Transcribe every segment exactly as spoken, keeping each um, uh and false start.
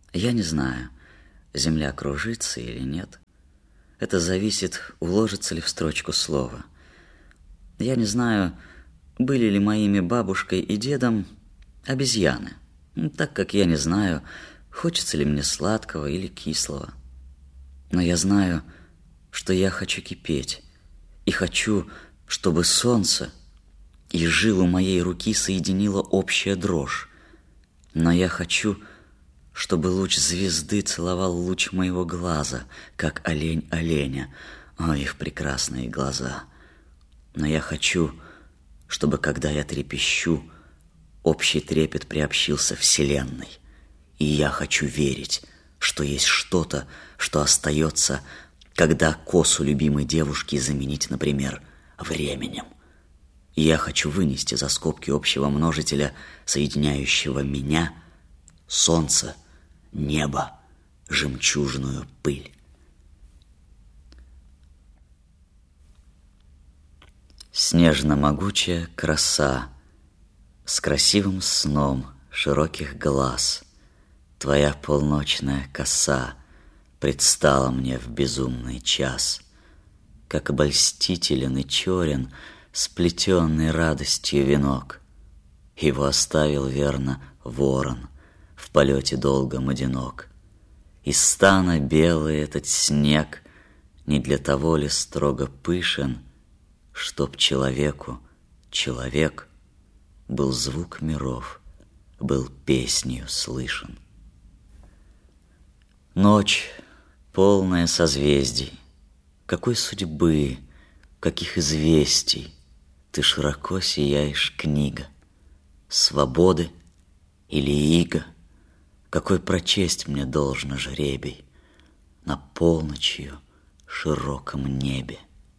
Я не знаю, земля кружится или нет. Это зависит, уложится ли в строчку слово. Я не знаю, были ли моими бабушкой и дедом обезьяны, так как я не знаю, хочется ли мне сладкого или кислого. Но я знаю, что я хочу кипеть, и хочу, чтобы солнце и жилу моей руки соединила общая дрожь. Но я хочу, чтобы луч звезды целовал луч моего глаза, как олень оленя. О, их прекрасные глаза! Но я хочу, чтобы, когда я трепещу, общий трепет приобщился вселенной. И я хочу верить, что есть что-то, что остается, когда косу любимой девушки заменить, например, временем. И я хочу вынести за скобки общего множителя, соединяющего меня, солнце, небо, жемчужную пыль. Снежно-могучая краса с красивым сном широких глаз, твоя полночная коса предстала мне в безумный час, как обольстителен и черен сплетенный радостью венок. Его оставил верно ворон, в полете долгом одинок. Из стана белый этот снег не для того ли строго пышен, чтоб человеку человек был звук миров, был песнью слышен. Ночь, полная созвездий, какой судьбы, каких известий ты широко сияешь, книга, свободы или иго, какой прочесть мне должно жребий на полночью широком небе.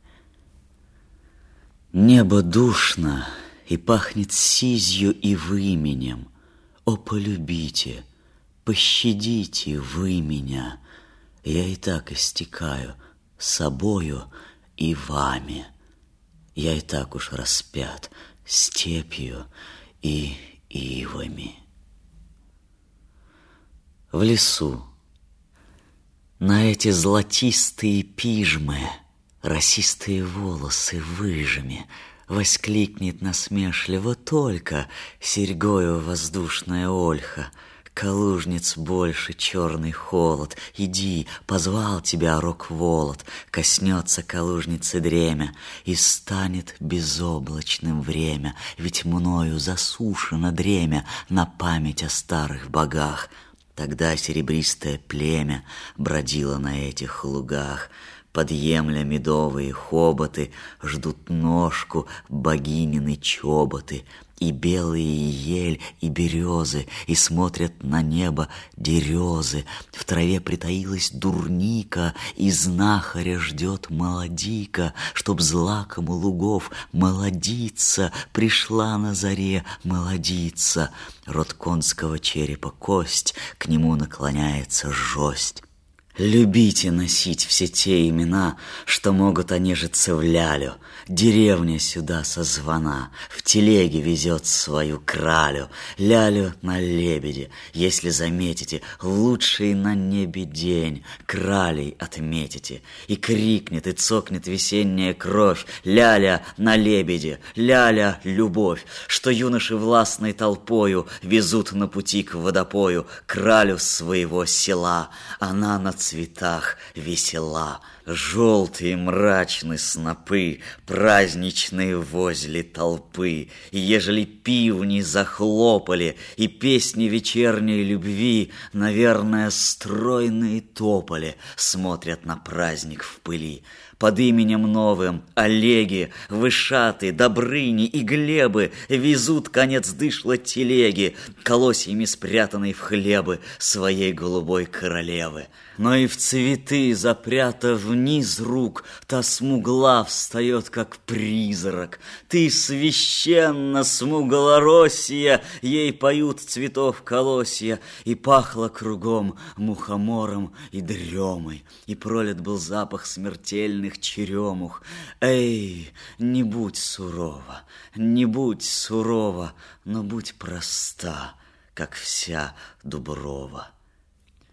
Небо душно и пахнет сизью и выменем. О, полюбите, пощадите вы меня, я и так истекаю собою и вами. Я и так уж распят степью и ивами. В лесу на эти золотистые пижмы росистые волосы выжми, воскликнет насмешливо только серьгою воздушная ольха. Калужниц больше черный холод. Иди, позвал тебя Рок-Волод, коснется калужницы дремя, и станет безоблачным время, ведь мною засушено дремя на память о старых богах. Тогда серебристое племя бродило на этих лугах. Подъемля медовые хоботы ждут ножку богинины чоботы, и белые ель, и березы, и смотрят на небо дерезы. В траве притаилась дурника, и знахаря ждет молодика, чтоб злаком у лугов молодица пришла на заре молодица. Рот конского черепа кость, к нему наклоняется жесть. Любите носить все те имена, что могут онежиться в лялю. Деревня сюда созвана, в телеге везет свою кралю. Лялю на лебеде, если заметите, лучший на небе день кралей отметите. И крикнет, и цокнет весенняя кровь: ляля на лебеде, ляля любовь, что юноши властной толпою везут на пути к водопою кралю своего села. Она на цветах весела, желтые мрачные снопы, праздничные возле толпы. И ежели пивни захлопали, и песни вечерней любви, наверное, стройные тополи смотрят на праздник в пыли. Под именем новым Олеги, Вышаты, Добрыни и Глебы везут конец дышла телеги, колосьями спрятанной в хлебы своей голубой королевы. Но и в цветы, запрятав вниз рук, та смугла встает, как призрак. Ты священна, смуглороссия, ей поют цветов колосья, и пахло кругом мухомором и дремой, и пролит был запах смертельных черемух. Эй, не будь сурова, не будь сурова, но будь проста, как вся Дуброва.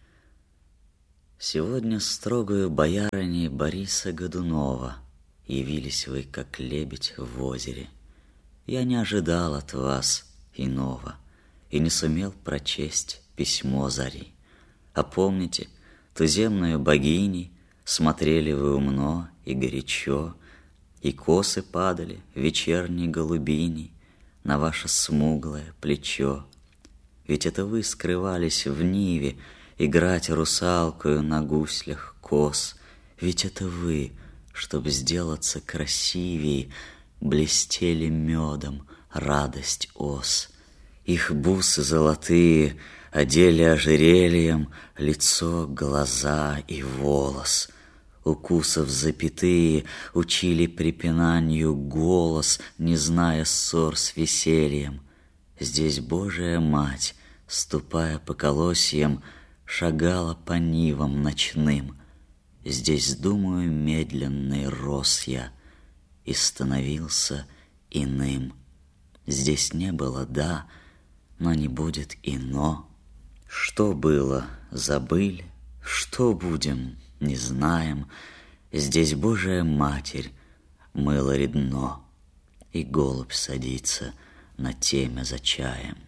Сегодня строгою боярыней Бориса Годунова явились вы, как лебедь в озере. Я не ожидал от вас иного и не сумел прочесть письмо зари. А помните, туземную богиней смотрели вы умно и горячо, и косы падали вечерней голубиней на ваше смуглое плечо. Ведь это вы скрывались в ниве играть русалкою на гуслях кос. Ведь это вы, чтоб сделаться красивей, блестели медом радость ос. Их бусы золотые одели ожерельем лицо, глаза и волос. Укусов запятые учили препинанью голос, не зная ссор с весельем. Здесь Божия Мать, ступая по колосьям, шагала по нивам ночным. Здесь, думаю, медленный рос я и становился иным. Здесь не было «да», но не будет и «но». Что было, забыли, что будем, не знаем. Здесь Божия Матерь мыла редно, и голубь садится на темя за чаем.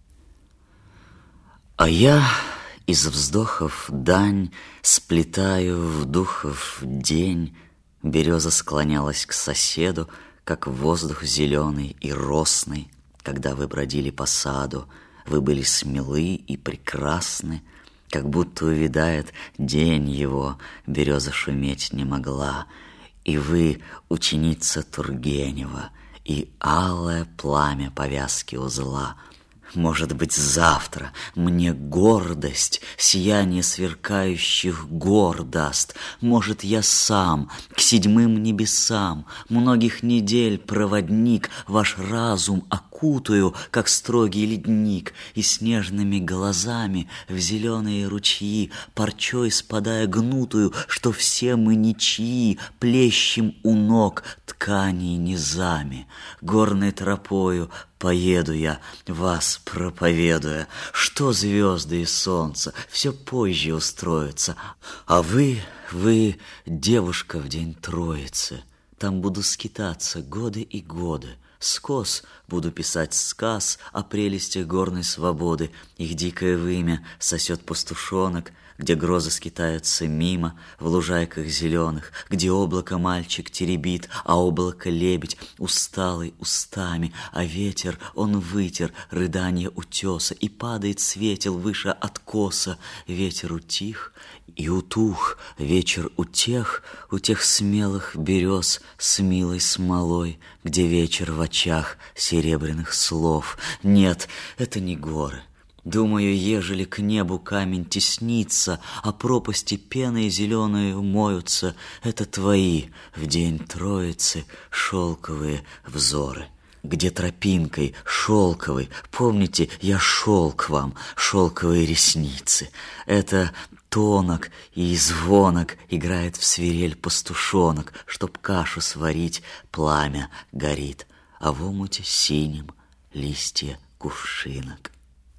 А я из вздохов дань сплетаю в духов день. Береза склонялась к соседу, как воздух зеленый и росный. Когда вы бродили по саду, вы были смелы и прекрасны, как будто увядает день его, береза шуметь не могла. И вы ученица Тургенева, и алое пламя повязки узла. Может быть, завтра мне гордость сияние сверкающих гор даст. Может, я сам к седьмым небесам многих недель проводник ваш разум окутаю, как строгий ледник, и снежными глазами в зеленые ручьи, парчой спадая гнутую, что все мы ничьи, плещем у ног тканей низами. Горной тропою поеду я, вас проповедуя, что звезды и солнце все позже устроятся, а вы, вы девушка в день Троицы. Там буду скитаться годы и годы, скос буду писать сказ о прелестях горной свободы. Их дикое вымя сосет пастушонок, где грозы скитаются мимо в лужайках зеленых, где облако мальчик теребит, а облако лебедь усталый устами, а ветер он вытер рыдание утеса и падает светел выше откоса. Ветер утих и утух, вечер утех у тех смелых берез с милой смолой, где вечер в очах серебряных слов. Нет, это не горы. Думаю, ежели к небу камень теснится, а пропасти пеной зеленою моются, это твои в день Троицы шелковые взоры. Где тропинкой шелковой, помните, я шел к вам, шелковые ресницы. Это тонок и звонок играет в свирель пастушонок, чтоб кашу сварить, пламя горит, а в омуте синим листья кувшинок.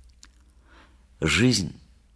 Жизнь,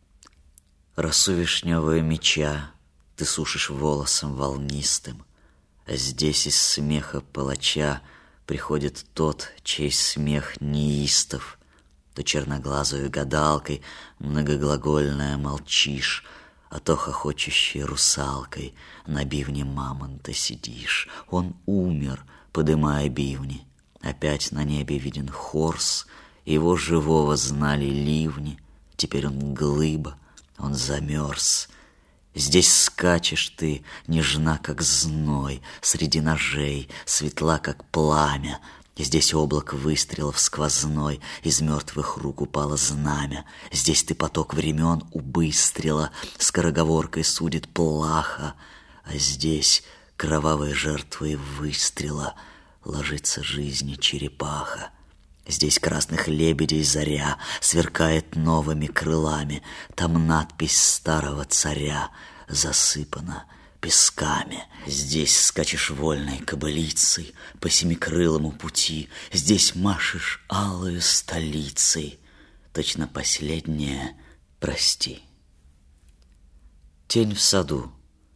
росу вишневого меча, ты сушишь волосом волнистым, а здесь из смеха палача приходит тот, чей смех неистов. То черноглазою гадалкой многоглагольная молчишь, а то хохочущей русалкой на бивне мамонта сидишь. Он умер, подымая бивни, опять на небе виден хорс, его живого знали ливни. Теперь он глыба, он замерз. Здесь скачешь ты, нежна, как зной, среди ножей, светла, как пламя. Здесь облако выстрелов сквозной, из мертвых рук упало знамя. Здесь ты поток времен убыстрела, скороговоркой судит плаха. А здесь кровавые жертвы выстрела ложится жизни черепаха. Здесь красных лебедей заря сверкает новыми крылами. Там надпись старого царя засыпана песками. Здесь скачешь вольной кобылицей по семикрылому пути. Здесь машешь алою столицей. Точно последнее прости. Тень в саду.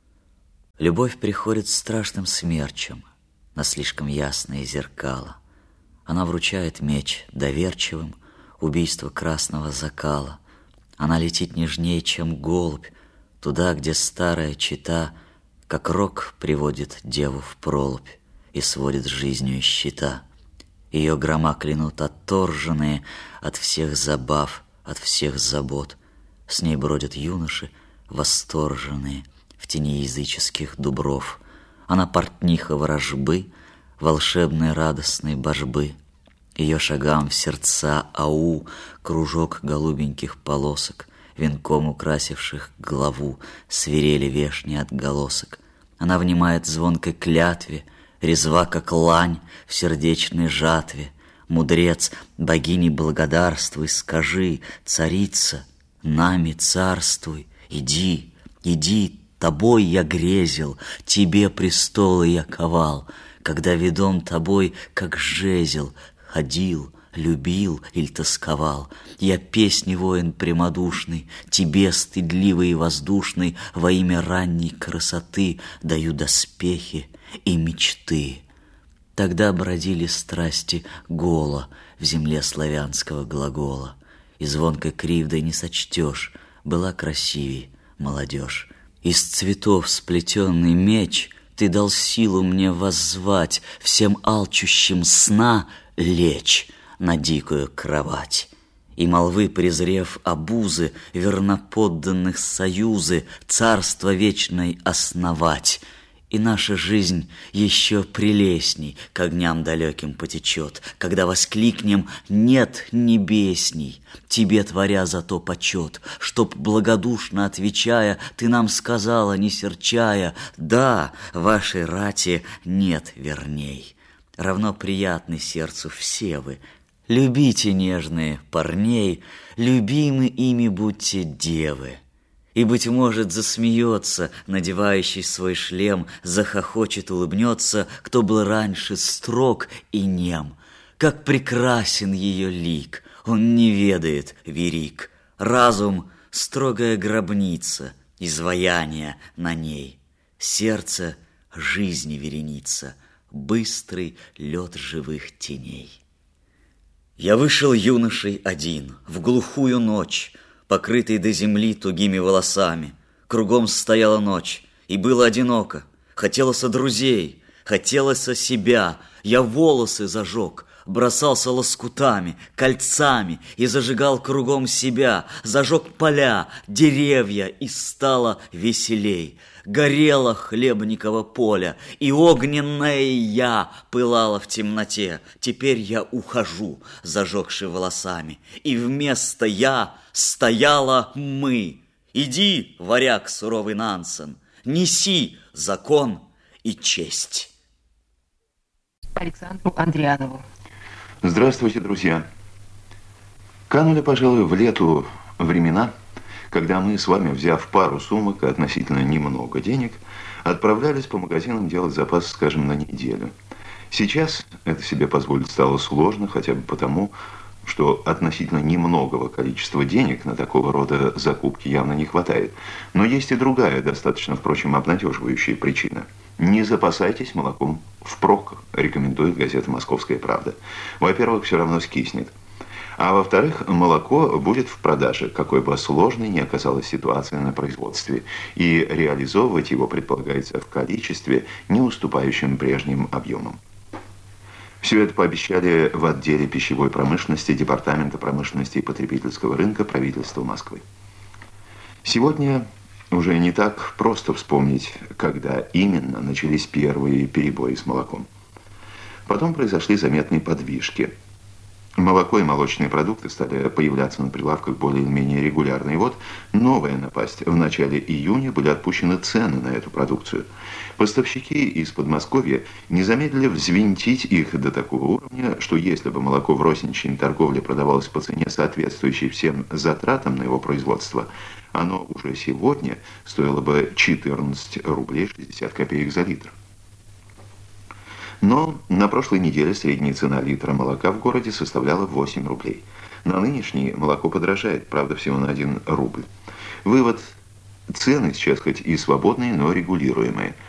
Любовь приходит страшным смерчем на слишком ясные зеркала. Она вручает меч доверчивым, убийство красного закала. Она летит нежнее, чем голубь, туда, где старая чета, как рок приводит деву в пролубь и сводит с жизнью счета. Ее грома клянут отторженные от всех забав, от всех забот. С ней бродят юноши восторженные в тени языческих дубров. Она портниха ворожбы, волшебной радостной божбы. Ее шагам в сердца ау кружок голубеньких полосок, венком украсивших главу, свирели вешние отголосок. Она внимает звонкой клятве, резва, как лань в сердечной жатве. Мудрец, богини благодарствуй, скажи, царица, нами царствуй. Иди, иди, тобой я грезил, тебе престолы я ковал, когда ведом тобой, как жезл, ходил, любил или тосковал. Я песни воин прямодушный, тебе, стыдливый и воздушный, во имя ранней красоты даю доспехи и мечты. Тогда бродили страсти голо в земле славянского глагола, и звонкой кривдой не сочтешь, была красивей молодежь. Из цветов сплетенный меч ты дал силу мне воззвать, всем алчущим сна лечь на дикую кровать. И молвы, презрев обузы, верноподданных союзы, царство вечной основать. И наша жизнь еще прелестней к огням далеким потечет, когда воскликнем «нет небесней», тебе творя за то почет, чтоб, благодушно отвечая, ты нам сказала, не серчая, «да, вашей рати нет верней». Равно приятны сердцу все вы, любите нежные парней, любимы ими будьте девы. И, быть может, засмеется, надевающий свой шлем, захохочет, улыбнется, кто был раньше строг и нем. Как прекрасен ее лик, он не ведает верик. Разум — строгая гробница, изваяние на ней. Сердце — жизни вереница, быстрый лед живых теней. Я вышел юношей один в глухую ночь, покрытый до земли тугими волосами. Кругом стояла ночь, и было одиноко. Хотелось друзей, хотелось себя. Я волосы зажег, бросался лоскутами, кольцами и зажигал кругом себя. Зажег поля, деревья, и стало веселей. Горело хлебниково поле, и огненное я пылало в темноте. Теперь я ухожу, зажегши волосами, и вместо я стояла мы. Иди, варяг суровый Нансен, неси закон и честь. Александру Андрианову. Здравствуйте, друзья. Канули, пожалуй, в лету времена, когда мы с вами, взяв пару сумок и относительно немного денег, отправлялись по магазинам делать запас, скажем, на неделю. Сейчас это себе позволить стало сложно, хотя бы потому, что относительно немногого количества денег на такого рода закупки явно не хватает. Но есть и другая, достаточно, впрочем, обнадеживающая причина. Не запасайтесь молоком впрок, рекомендует газета «Московская правда». Во-первых, все равно скиснет. А во-вторых, молоко будет в продаже, какой бы сложной ни оказалась ситуация на производстве. И реализовывать его предполагается в количестве, не уступающем прежним объемам. Все это пообещали в отделе пищевой промышленности Департамента промышленности и потребительского рынка правительства Москвы. Сегодня уже не так просто вспомнить, когда именно начались первые перебои с молоком. Потом произошли заметные подвижки. Молоко и молочные продукты стали появляться на прилавках более-менее регулярно. И вот новая напасть. В начале июня были отпущены цены на эту продукцию. Поставщики из Подмосковья не замедлили взвинтить их до такого уровня, что если бы молоко в розничной торговле продавалось по цене, соответствующей всем затратам на его производство, оно уже сегодня стоило бы четырнадцать рублей шестьдесят копеек за литр. Но на прошлой неделе средняя цена литра молока в городе составляла восемь рублей. На нынешней молоко подорожает, правда, всего на один рубль. Вывод Цены сейчас хоть и свободные, но регулируемые.